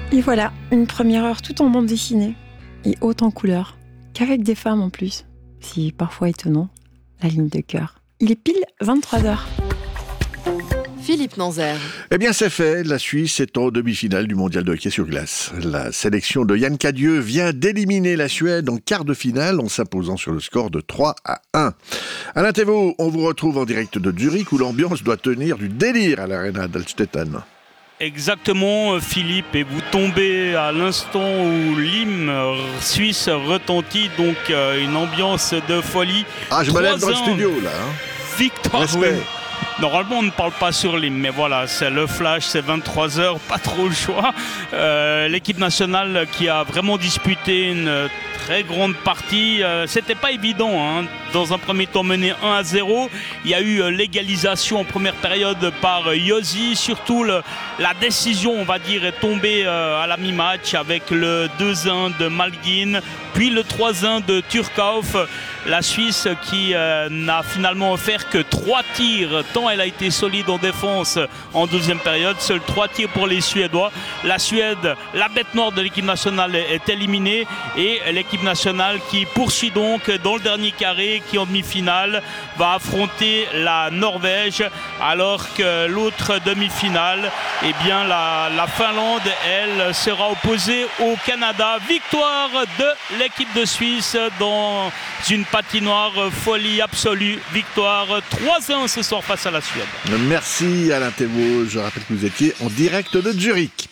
Et voilà, une première heure tout en bande dessinée, et haute en couleurs, qu'avec des femmes en plus. Si parfois étonnant, la ligne de cœur. Il est pile 23h. Philippe Nanzer. Eh bien, c'est fait. La Suisse est en demi-finale du mondial de hockey sur glace. La sélection de Yann Cadieux vient d'éliminer la Suède en quart de finale en s'imposant sur le score de 3-1. Alain Thévault, on vous retrouve en direct de Zurich où l'ambiance doit tenir du délire à l'Arena d'Alstetten. Exactement, Philippe, et vous tombez à l'instant où l'hymne suisse retentit, donc une ambiance de folie. Ah, je me lève dans le studio, là. Victoire, oui. Normalement, on ne parle pas sur l'hymne, mais voilà, c'est le flash, c'est 23h, pas trop le choix. L'équipe nationale qui a vraiment disputé une très grande partie, c'était pas évident, hein. Dans un premier temps mené 1-0, il y a eu l'égalisation en première période par Josi, surtout la décision, on va dire, est tombée à la mi-match avec le 2-1 de Malgin, puis le 3-1 de Turkov. La Suisse qui n'a finalement offert que 3 tirs, tant elle a été solide en défense en deuxième période, seuls 3 tirs pour les Suédois. La Suède, la bête noire de l'équipe nationale, est éliminée, et l'équipe nationale qui poursuit donc dans le dernier carré, qui en demi-finale va affronter la Norvège, alors que l'autre demi-finale, eh bien la Finlande, elle, sera opposée au Canada. Victoire de l'équipe de Suisse dans une patinoire folie absolue. Victoire 3-1 ce soir face à la Suède. Merci Alain Thévault. Je rappelle que vous étiez en direct de Zurich.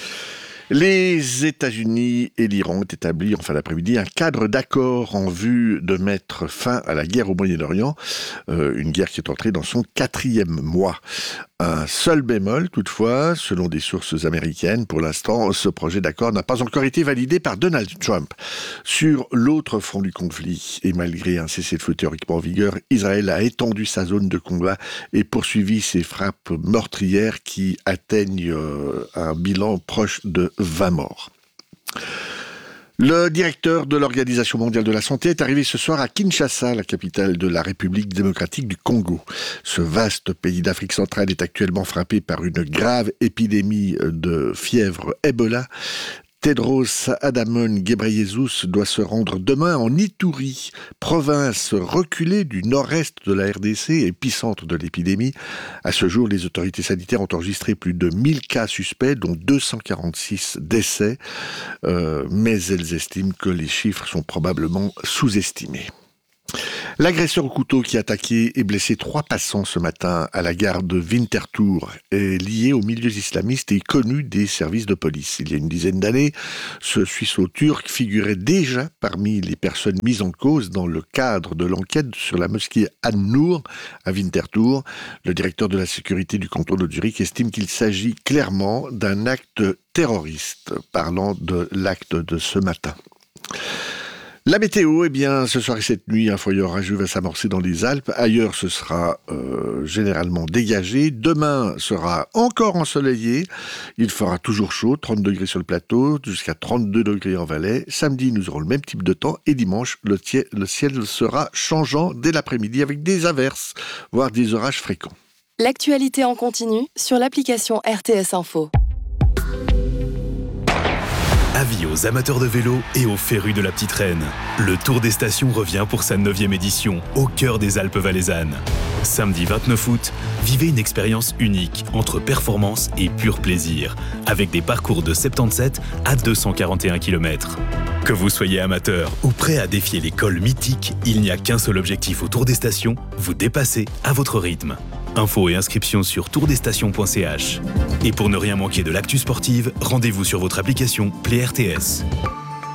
Les États-Unis et l'Iran ont établi en fin d'après-midi un cadre d'accord en vue de mettre fin à la guerre au Moyen-Orient, une guerre qui est entrée dans son 4e mois. Un seul bémol, toutefois, selon des sources américaines, pour l'instant, ce projet d'accord n'a pas encore été validé par Donald Trump. Sur l'autre front du conflit, et malgré un cessez-le-feu théoriquement en vigueur, Israël a étendu sa zone de combat et poursuivi ses frappes meurtrières qui atteignent un bilan proche de 20 morts. Le directeur de l'Organisation mondiale de la santé est arrivé ce soir à Kinshasa, la capitale de la République démocratique du Congo. Ce vaste pays d'Afrique centrale est actuellement frappé par une grave épidémie de fièvre Ebola. Tedros Adhanom Ghebreyesus doit se rendre demain en Ituri, province reculée du nord-est de la RDC, épicentre de l'épidémie. À ce jour, les autorités sanitaires ont enregistré plus de 1000 cas suspects, dont 246 décès, mais elles estiment que les chiffres sont probablement sous-estimés. L'agresseur au couteau qui a attaqué et blessé 3 passants ce matin à la gare de Winterthur est lié aux milieux islamistes et connu des services de police. Il y a une dizaine d'années, ce Suisseau-Turc figurait déjà parmi les personnes mises en cause dans le cadre de l'enquête sur la mosquée An-Nour à Winterthur. Le directeur de la sécurité du canton de Zurich estime qu'il s'agit clairement d'un acte terroriste, parlant de l'acte de ce matin. La météo, eh bien, ce soir et cette nuit, un foyer orageux va s'amorcer dans les Alpes. Ailleurs, ce sera généralement dégagé. Demain sera encore ensoleillé. Il fera toujours chaud, 30 degrés sur le plateau, jusqu'à 32 degrés en Valais. Samedi, nous aurons le même type de temps. Et dimanche, le ciel sera changeant dès l'après-midi avec des averses, voire des orages fréquents. L'actualité en continu sur l'application RTS Info. Avis aux amateurs de vélo et aux férus de la petite reine. Le Tour des Stations revient pour sa 9e édition, au cœur des Alpes valaisannes. Samedi 29 août, vivez une expérience unique entre performance et pur plaisir, avec des parcours de 77 à 241 km. Que vous soyez amateur ou prêt à défier les cols mythiques, il n'y a qu'un seul objectif au Tour des Stations, vous dépasser à votre rythme. Infos et inscriptions sur tourdesstations.ch. Et pour ne rien manquer de l'actu sportive, rendez-vous sur votre application Play RTS.